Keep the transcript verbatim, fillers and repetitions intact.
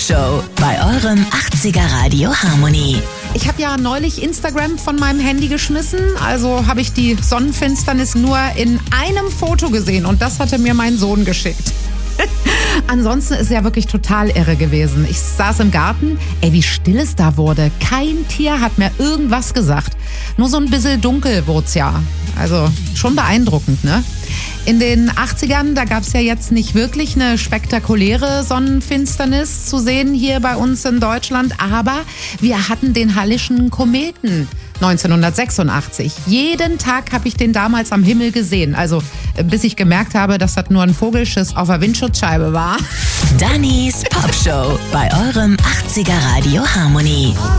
Popshow bei eurem achtziger Radio Harmony. Ich habe ja neulich Instagram von meinem Handy geschmissen, also habe ich die Sonnenfinsternis nur in einem Foto gesehen und das hatte mir mein Sohn geschickt. Ansonsten ist es ja wirklich total irre gewesen. Ich saß im Garten, ey, wie still es da wurde. Kein Tier hat mir irgendwas gesagt. Nur so ein bisschen dunkel wurde es ja. Also schon beeindruckend, ne? In den achtzigern, da gab es ja jetzt nicht wirklich eine spektakuläre Sonnenfinsternis zu sehen hier bei uns in Deutschland, aber wir hatten den Hallischen Kometen neunzehnhundertsechsundachtzig. Jeden Tag habe ich den damals am Himmel gesehen, also bis ich gemerkt habe, dass das nur ein Vogelschiss auf der Windschutzscheibe war. Dannys Popshow bei eurem achtziger Radio Harmony.